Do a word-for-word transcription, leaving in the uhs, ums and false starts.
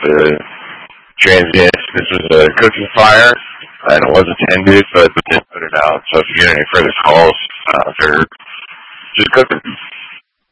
the transient. This was a cooking fire, and it was attended, but we didn't put it out. So if you get any further calls, uh, they're just cooking.